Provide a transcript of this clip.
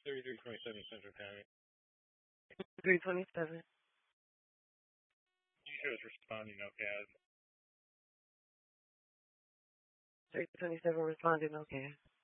3327 Central County. 327. You show us responding okay. 327 responding okay.